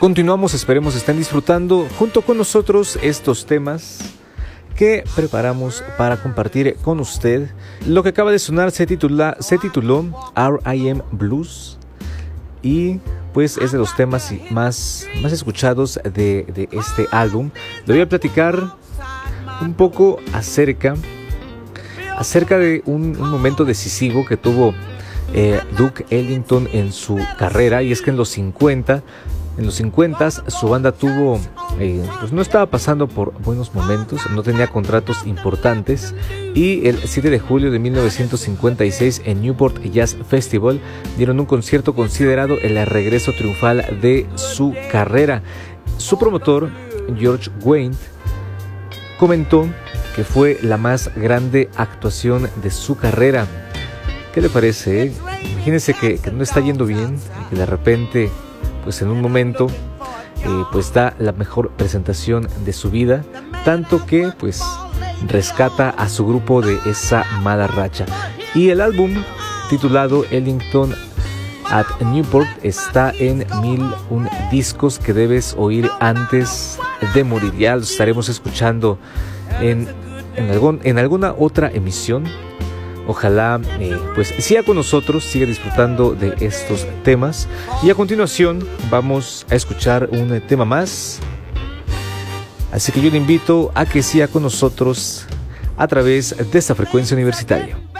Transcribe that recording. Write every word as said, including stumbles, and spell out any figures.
Continuamos, esperemos estén disfrutando junto con nosotros estos temas que preparamos para compartir con usted. Lo que acaba de sonar se, titula, se tituló R I M Blues y pues es de los temas más, más escuchados de, de este álbum. Le voy a platicar un poco acerca, acerca de un, un momento decisivo que tuvo eh, Duke Ellington en su carrera, y es que en los cincuenta, en los cincuenta su banda tuvo, eh, pues no estaba pasando por buenos momentos, no tenía contratos importantes, y el siete de julio de mil novecientos cincuenta y seis en Newport Jazz Festival dieron un concierto considerado el regreso triunfal de su carrera. Su promotor, George Wein, comentó que fue la más grande actuación de su carrera. ¿Qué le parece? Eh? Imagínense que, que no está yendo bien y que de repente, pues en un momento, eh, pues da la mejor presentación de su vida, tanto que pues rescata a su grupo de esa mala racha. Y el álbum titulado Ellington at Newport está en mil un discos que debes oír antes de morir. Ya los estaremos escuchando en, en, algún, en alguna otra emisión. Ojalá eh, pues siga con nosotros, siga disfrutando de estos temas. Y a continuación vamos a escuchar un tema más. Así que yo le invito a que siga con nosotros a través de esta frecuencia universitaria.